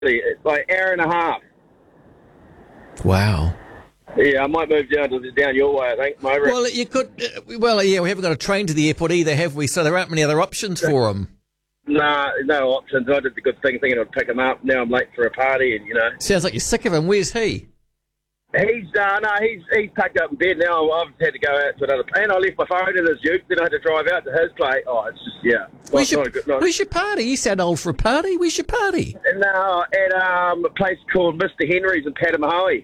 It's like an hour and a half. Wow. Yeah, I might move down your way, I think. Well, you could. We haven't got a train to the airport either, have we? So there aren't many other options for them. Nah, no options. I did the good thing thinking I'd pick him up. Now I'm late for a party, and Sounds like you're sick of him. Where's he? He's packed up in bed now. I've had to go out to another plan. I left my phone in his ute, then I had to drive out to his place. Oh, it's just, yeah. Where's your party? You sound old for a party. Where's your party? No, at a place called Mr. Henry's in Patamahoe.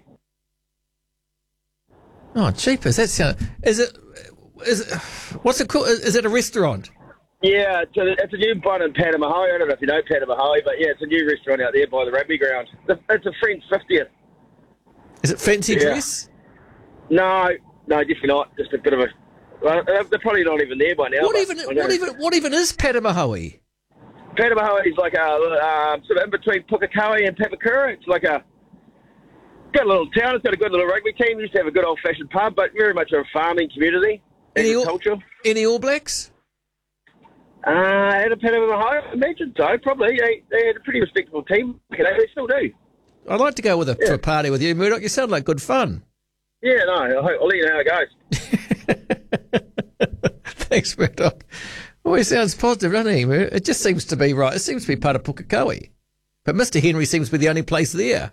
Oh, jeepers. That sounds... Is it... What's it called? Is it a restaurant? Yeah, it's a new one in Patamahoe. I don't know if you know Patamahoe, but yeah, it's a new restaurant out there by the rugby ground. It's a friend's 50th. Is it fancy dress? No, definitely not. Just a bit of a... Well, they're probably not even there by now. What even is Patamahoe? Patamahoe is like a sort of in between Pukekohe and Papakura. It's like got a little town. It's got a good little rugby team. Used to have a good old-fashioned pub, but very much a farming community. Agriculture. Any All Blacks? At a Patamahoe, I imagine so. Probably. They had a pretty respectable team. They still do. I'd like to go to a party with you, Murdoch. You sound like good fun. Yeah, no, I'll let you know how it goes. Thanks, Murdoch. Always sounds positive, doesn't he? It just seems to be right. It seems to be part of Pukekohe. But Mr. Henry seems to be the only place there.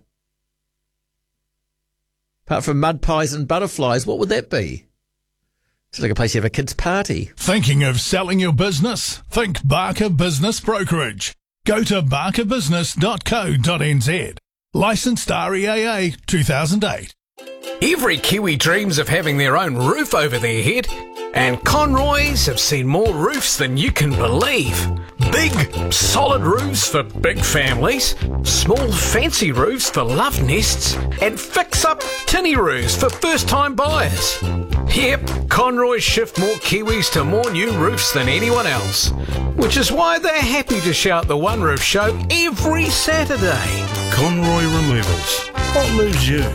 Apart from mud pies and butterflies, what would that be? It's like a place you have a kid's party. Thinking of selling your business? Think Barker Business Brokerage. Go to barkerbusiness.co.nz. Licensed REAA 2008. Every Kiwi dreams of having their own roof over their head, and Conroys have seen more roofs than you can believe. Big, solid roofs for big families, small, fancy roofs for love nests, and fix-up tinny roofs for first-time buyers. Yep, Conroys shift more Kiwis to more new roofs than anyone else, which is why they're happy to shout the One Roof Show every Saturday. Conroy Removals. What moves you?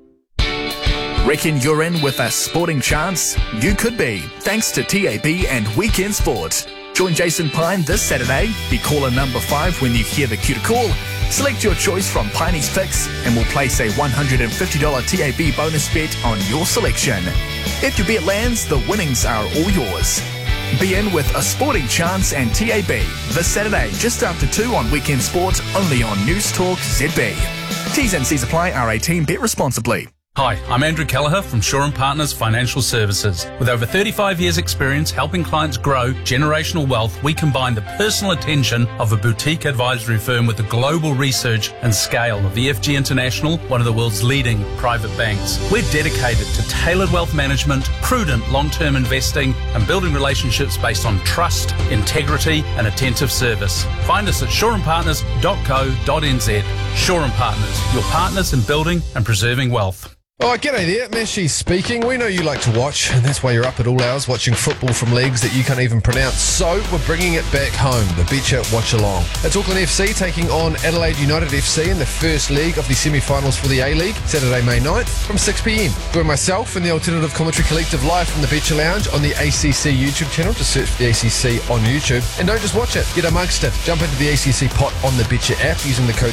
Reckon you're in with a sporting chance? You could be, thanks to TAB and Weekend Sport. Join Jason Pine this Saturday. Be caller number 5 when you hear the cue to call. Select your choice from Piney's picks and we'll place a $150 TAB bonus bet on your selection. If your bet lands, the winnings are all yours. Be in with a sporting chance and TAB this Saturday just after 2 on Weekend Sport, only on News Talk ZB. T's and C's apply. R18. Bet responsibly. Hi, I'm Andrew Kelleher from Shaw & Partners Financial Services. With over 35 years' experience helping clients grow generational wealth, we combine the personal attention of a boutique advisory firm with the global research and scale of EFG International, one of the world's leading private banks. We're dedicated to tailored wealth management, prudent long-term investing, and building relationships based on trust, integrity, and attentive service. Find us at shawandpartners.co.nz. Shaw & Partners, your partners in building and preserving wealth. Oh, g'day there, Meshy speaking. We know you like to watch, and that's why you're up at all hours watching football from leagues that you can't even pronounce. So, we're bringing it back home, the Betcha Watch Along. It's Auckland FC taking on Adelaide United FC in the first leg of the semi-finals for the A-League, Saturday, May 9th, from 6pm. Join myself and the Alternative Commentary Collective live from the Betcha Lounge on the ACC YouTube channel. Just search for the ACC on YouTube. And don't just watch it, get amongst it. Jump into the ACC pot on the Betcha app using the code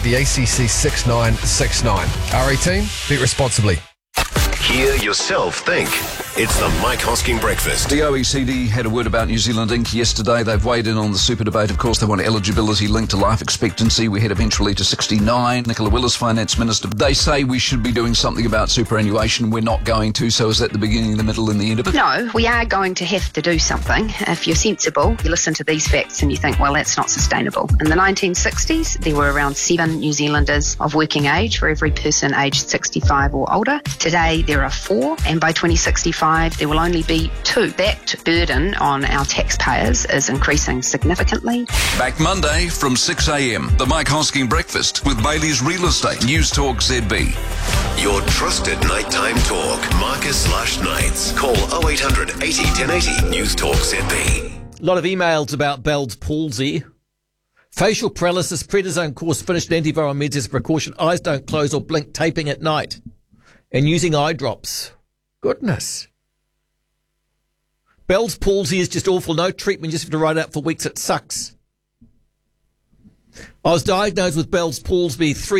TheACC6969. R18, bet responsibly. Hear yourself think. It's the Mike Hosking Breakfast. The OECD had a word about New Zealand Inc. yesterday. They've weighed in on the super debate. Of course, they want eligibility linked to life expectancy. We head eventually to 69. Nicola Willis, Finance Minister. They say we should be doing something about superannuation. We're not going to. So is that the beginning, the middle and the end of it? No, we are going to have to do something. If you're sensible, you listen to these facts and you think, well, that's not sustainable. In the 1960s, there were around 7 New Zealanders of working age for every person aged 65 or older. Today, there are 4, and by 2065, there will only be 2. That burden on our taxpayers is increasing significantly. Back Monday from 6 a.m. The Mike Hosking Breakfast with Bailey's Real Estate. News Talk ZB. Your trusted nighttime talk. Marcus/Knights. Call 0800 80 1080. News Talk ZB. A lot of emails about Bell's palsy. Facial paralysis, prednisone course finished, antiviral meds as a precaution. Eyes don't close or blink, taping at night. And using eye drops. Goodness. Bell's palsy is just awful. No treatment, just have to ride it out for weeks. It sucks. I was diagnosed with Bell's palsy 3